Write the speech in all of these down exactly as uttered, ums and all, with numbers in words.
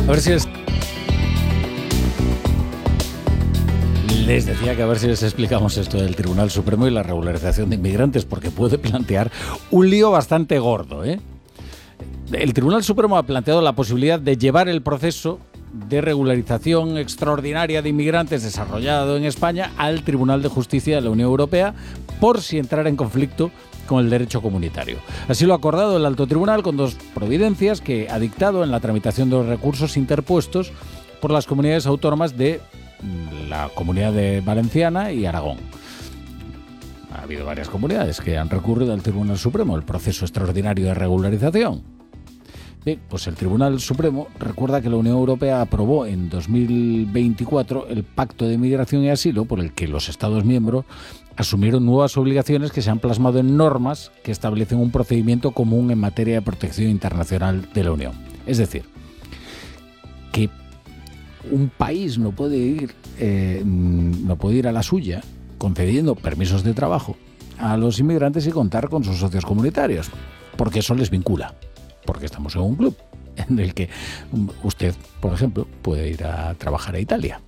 A ver si es... Les decía que a ver si les explicamos esto del Tribunal Supremo y la regularización de inmigrantes, porque puede plantear un lío bastante gordo, ¿eh? El Tribunal Supremo ha planteado la posibilidad de llevar el proceso de regularización extraordinaria de inmigrantes desarrollado en España al Tribunal de Justicia de la Unión Europea por si entrara en conflicto con el derecho comunitario. Así lo ha acordado el Alto Tribunal con dos providencias que ha dictado en la tramitación de los recursos interpuestos por las comunidades autónomas de la Comunidad de Valenciana y Aragón. Ha habido varias comunidades que han recurrido al Tribunal Supremo el proceso extraordinario de regularización. Bien, pues el Tribunal Supremo recuerda que la Unión Europea aprobó en dos mil veinticuatro el Pacto de Migración y Asilo por el que los Estados miembros asumieron nuevas obligaciones que se han plasmado en normas que establecen un procedimiento común en materia de protección internacional de la Unión. Es decir, que un país no puede ir, eh, no puede ir a la suya concediendo permisos de trabajo a los inmigrantes y contar con sus socios comunitarios, porque eso les vincula. Porque estamos en un club en el que usted, por ejemplo, puede ir a trabajar a Italia.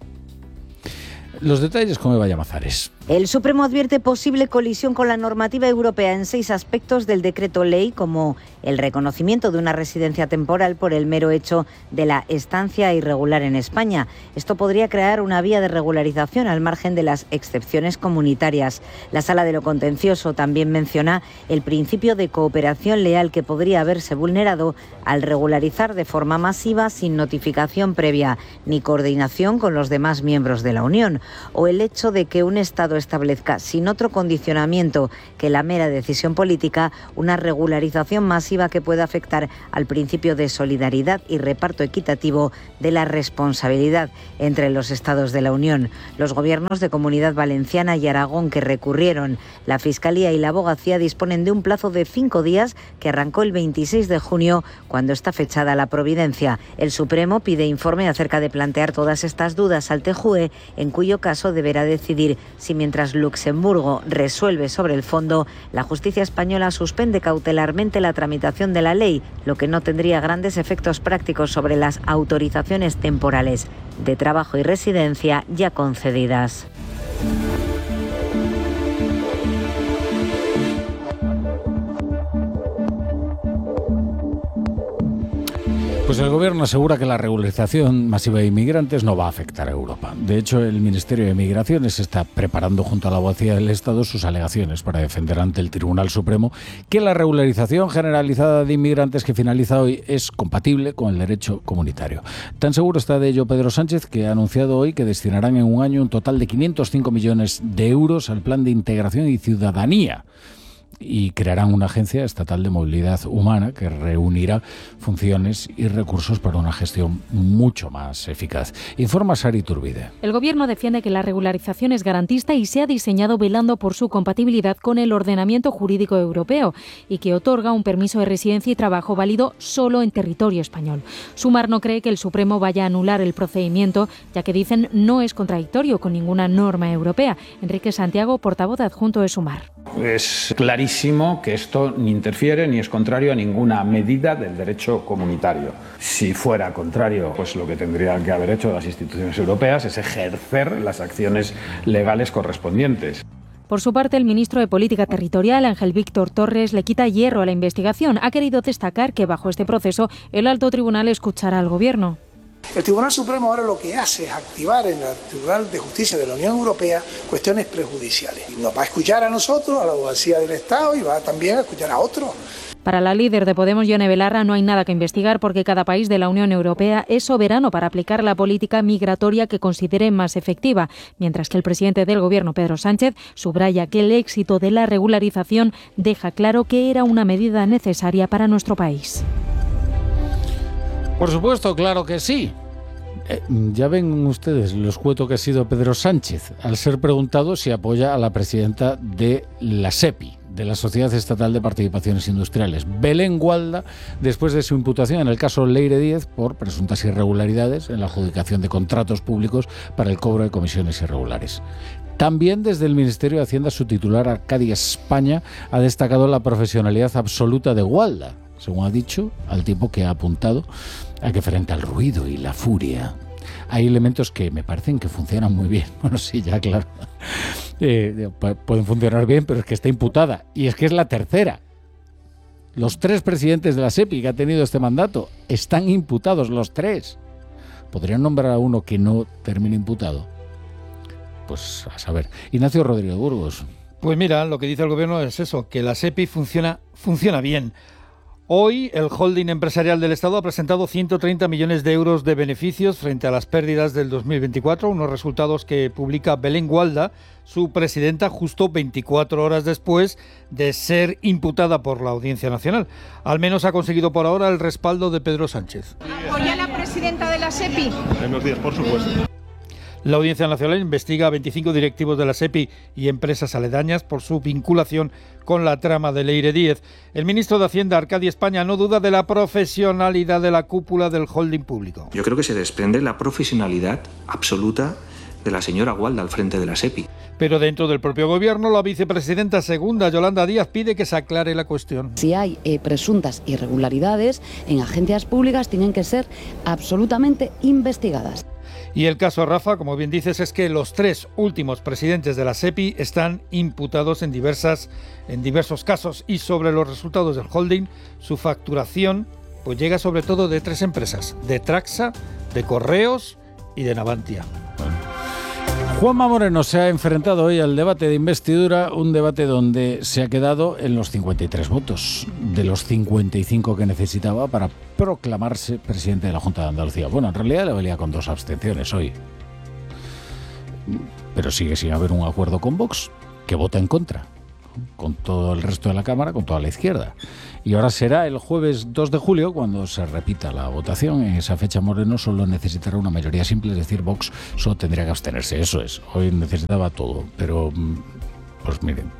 Los detalles con Eva Llamazares. El Supremo advierte posible colisión con la normativa europea en seis aspectos del decreto ley, como el reconocimiento de una residencia temporal por el mero hecho de la estancia irregular en España. Esto podría crear una vía de regularización al margen de las excepciones comunitarias. La Sala de lo Contencioso también menciona el principio de cooperación leal que podría haberse vulnerado al regularizar de forma masiva sin notificación previa ni coordinación con los demás miembros de la Unión, o el hecho de que un Estado establezca sin otro condicionamiento que la mera decisión política una regularización masiva que pueda afectar al principio de solidaridad y reparto equitativo de la responsabilidad entre los Estados de la Unión. Los gobiernos de Comunidad Valenciana y Aragón que recurrieron, la Fiscalía y la Abogacía disponen de un plazo de cinco días que arrancó el veintiséis de junio, cuando está fechada la providencia. El Supremo pide informe acerca de plantear todas estas dudas al T J U E, en cuyo caso deberá decidir si mientras Luxemburgo resuelve sobre el fondo, la justicia española suspende cautelarmente la tramitación de la ley, lo que no tendría grandes efectos prácticos sobre las autorizaciones temporales de trabajo y residencia ya concedidas. Pues el Gobierno asegura que la regularización masiva de inmigrantes no va a afectar a Europa. De hecho, el Ministerio de Migraciones está preparando junto a la Abogacía del Estado sus alegaciones para defender ante el Tribunal Supremo que la regularización generalizada de inmigrantes que finaliza hoy es compatible con el derecho comunitario. Tan seguro está de ello Pedro Sánchez, que ha anunciado hoy que destinarán en un año un total de quinientos cinco millones de euros al Plan de Integración y Ciudadanía, y crearán una agencia estatal de movilidad humana que reunirá funciones y recursos para una gestión mucho más eficaz. Informa Sari Turbide. El Gobierno defiende que la regularización es garantista y se ha diseñado velando por su compatibilidad con el ordenamiento jurídico europeo y que otorga un permiso de residencia y trabajo válido solo en territorio español. Sumar no cree que el Supremo vaya a anular el procedimiento, ya que dicen no es contradictorio con ninguna norma europea. Enrique Santiago, portavoz adjunto de Sumar. Es clarísimo que esto ni interfiere ni es contrario a ninguna medida del derecho comunitario. Si fuera contrario, pues lo que tendrían que haber hecho las instituciones europeas es ejercer las acciones legales correspondientes. Por su parte, el ministro de Política Territorial, Ángel Víctor Torres, le quita hierro a la investigación. Ha querido destacar que bajo este proceso el Alto Tribunal escuchará al Gobierno. El Tribunal Supremo ahora lo que hace es activar en el Tribunal de Justicia de la Unión Europea cuestiones prejudiciales. Y nos va a escuchar a nosotros, a la Abogacía del Estado, y va también a escuchar a otros. Para la líder de Podemos, Ione Belarra, no hay nada que investigar porque cada país de la Unión Europea es soberano para aplicar la política migratoria que considere más efectiva, mientras que el presidente del Gobierno, Pedro Sánchez, subraya que el éxito de la regularización deja claro que era una medida necesaria para nuestro país. Por supuesto, claro que sí. Eh, ya ven ustedes lo escueto que ha sido Pedro Sánchez al ser preguntado si apoya a la presidenta de la SEPI, de la Sociedad Estatal de Participaciones Industriales, Belén Gualda, después de su imputación en el caso Leire Díez por presuntas irregularidades en la adjudicación de contratos públicos para el cobro de comisiones irregulares. También desde el Ministerio de Hacienda, su titular Arcadia España ha destacado la profesionalidad absoluta de Gualda, según ha dicho, al tiempo que ha apuntado a que frente al ruido y la furia hay elementos que me parecen que funcionan muy bien. Bueno, sí, ya claro, eh, pueden funcionar bien, pero es que está imputada, y es que es la tercera. Los tres presidentes de la SEPI que ha tenido este mandato están imputados, los tres. ¿Podrían nombrar a uno que no termine imputado? Pues a saber. Ignacio Rodríguez Burgos. Pues mira, lo que dice el gobierno es eso, que la SEPI funciona, funciona bien. Hoy el holding empresarial del Estado ha presentado ciento treinta millones de euros de beneficios frente a las pérdidas del dos mil veinticuatro, unos resultados que publica Belén Gualda, su presidenta, justo veinticuatro horas después de ser imputada por la Audiencia Nacional. Al menos ha conseguido por ahora el respaldo de Pedro Sánchez. ¿Apoya a la presidenta de la SEPI? Buenos días, por supuesto. La Audiencia Nacional investiga a veinticinco directivos de la SEPI y empresas aledañas por su vinculación con la trama de Leire Díez. El ministro de Hacienda, Arcadi España, no duda de la profesionalidad de la cúpula del holding público. Yo creo que se desprende la profesionalidad absoluta de la señora Gualda al frente de la SEPI. Pero dentro del propio gobierno, la vicepresidenta segunda, Yolanda Díaz, pide que se aclare la cuestión. Si hay eh, presuntas irregularidades en agencias públicas, tienen que ser absolutamente investigadas. Y el caso Rafa, como bien dices, es que los tres últimos presidentes de la SEPI están imputados en diversas, en diversos casos, y sobre los resultados del holding, su facturación pues llega sobre todo de tres empresas, de Traxa, de Correos y de Navantia. Juanma Moreno se ha enfrentado hoy al debate de investidura, un debate donde se ha quedado en los cincuenta y tres votos, de los cincuenta y cinco que necesitaba para proclamarse presidente de la Junta de Andalucía. Bueno, en realidad le valía con dos abstenciones hoy, pero sigue sin haber un acuerdo con Vox, que vota en contra, con todo el resto de la Cámara, con toda la izquierda. Y ahora será el jueves dos de julio cuando se repita la votación. En esa fecha Moreno solo necesitará una mayoría simple, es decir, Vox solo tendría que abstenerse. Eso es, hoy necesitaba todo, pero pues miren,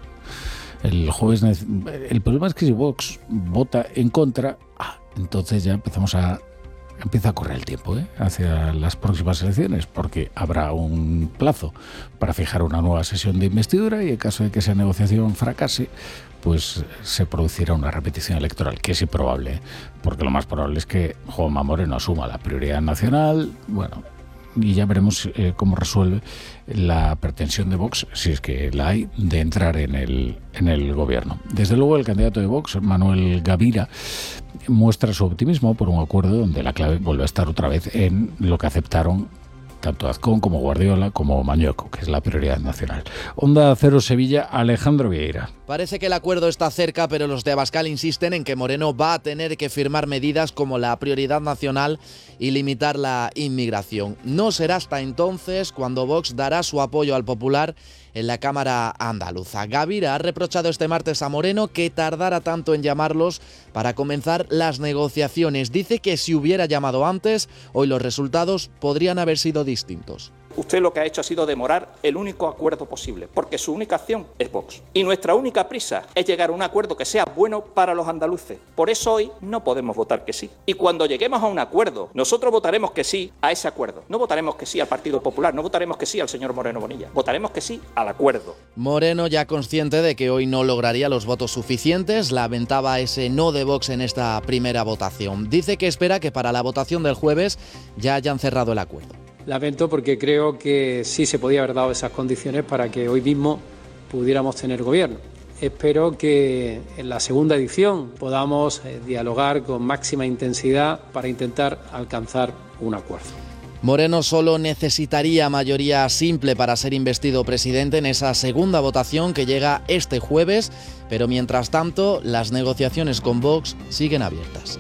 el jueves el problema es que si Vox vota en contra, ah, entonces ya empezamos a empieza a correr el tiempo ¿eh? hacia las próximas elecciones, porque habrá un plazo para fijar una nueva sesión de investidura, y en caso de que esa negociación fracase, pues se producirá una repetición electoral, que es improbable, ¿eh? porque lo más probable es que Juanma Moreno asuma la prioridad nacional, bueno, y ya veremos eh, cómo resuelve la pretensión de Vox, si es que la hay, de entrar en el, en el gobierno. Desde luego el candidato de Vox, Manuel Gavira, muestra su optimismo por un acuerdo donde la clave vuelve a estar otra vez en lo que aceptaron tanto Azcón como Guardiola como Mañueco, que es la prioridad nacional. Onda Cero Sevilla, Alejandro Vieira. Parece que el acuerdo está cerca, pero los de Abascal insisten en que Moreno va a tener que firmar medidas como la prioridad nacional y limitar la inmigración. No será hasta entonces cuando Vox dará su apoyo al Popular en la Cámara andaluza. Gavira ha reprochado este martes a Moreno que tardara tanto en llamarlos para comenzar las negociaciones. Dice que si hubiera llamado antes, hoy los resultados podrían haber sido distintos. Usted lo que ha hecho ha sido demorar el único acuerdo posible, porque su única acción es Vox. Y nuestra única prisa es llegar a un acuerdo que sea bueno para los andaluces. Por eso hoy no podemos votar que sí. Y cuando lleguemos a un acuerdo, nosotros votaremos que sí a ese acuerdo. No votaremos que sí al Partido Popular, no votaremos que sí al señor Moreno Bonilla. Votaremos que sí al acuerdo. Moreno, ya consciente de que hoy no lograría los votos suficientes, lamentaba ese no de Vox en esta primera votación. Dice que espera que para la votación del jueves ya hayan cerrado el acuerdo. Lamento porque creo que sí se podía haber dado esas condiciones para que hoy mismo pudiéramos tener gobierno. Espero que en la segunda edición podamos eh, dialogar con máxima intensidad para intentar alcanzar un acuerdo. Moreno solo necesitaría mayoría simple para ser investido presidente en esa segunda votación que llega este jueves, pero mientras tanto las negociaciones con Vox siguen abiertas.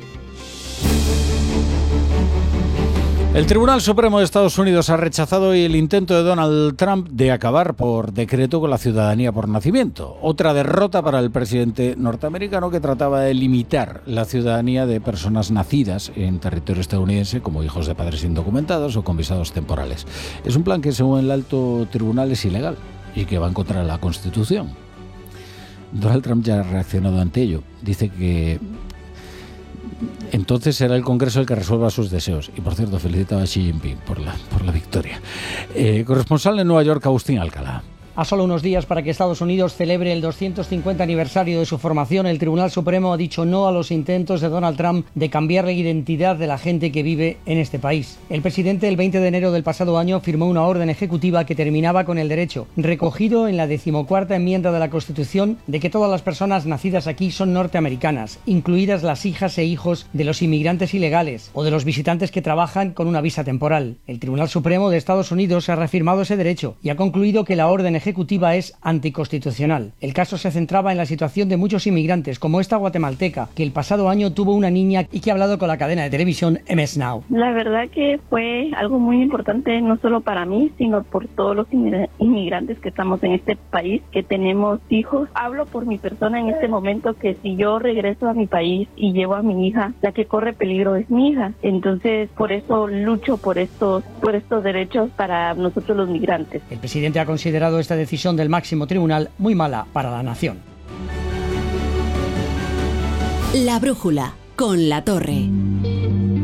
El Tribunal Supremo de Estados Unidos ha rechazado hoy el intento de Donald Trump de acabar por decreto con la ciudadanía por nacimiento. Otra derrota para el presidente norteamericano, que trataba de limitar la ciudadanía de personas nacidas en territorio estadounidense como hijos de padres indocumentados o con visados temporales. Es un plan que, según el alto tribunal, es ilegal y que va en contra de la Constitución. Donald Trump ya ha reaccionado ante ello. Dice que entonces será el Congreso el que resuelva sus deseos. Y, por cierto, felicitaba a Xi Jinping por la, por la victoria. Eh, corresponsal en Nueva York, Agustín Alcalá. A solo unos días para que Estados Unidos celebre el doscientos cincuenta aniversario de su formación, el Tribunal Supremo ha dicho no a los intentos de Donald Trump de cambiar la identidad de la gente que vive en este país. El presidente el veinte de enero del pasado año firmó una orden ejecutiva que terminaba con el derecho, recogido en la decimocuarta enmienda de la Constitución, de que todas las personas nacidas aquí son norteamericanas, incluidas las hijas e hijos de los inmigrantes ilegales o de los visitantes que trabajan con una visa temporal. El Tribunal Supremo de Estados Unidos ha reafirmado ese derecho y ha concluido que la orden ejecutiva es anticonstitucional. El caso se centraba en la situación de muchos inmigrantes, como esta guatemalteca, que el pasado año tuvo una niña y que ha hablado con la cadena de televisión M S Now. La verdad que fue algo muy importante, no solo para mí, sino por todos los inmigrantes que estamos en este país, que tenemos hijos. Hablo por mi persona en este momento, que si yo regreso a mi país y llevo a mi hija, la que corre peligro es mi hija. Entonces, por eso lucho por estos, por estos derechos para nosotros los migrantes. El presidente ha considerado esta decisión del máximo tribunal muy mala para la nación. La brújula con La Torre.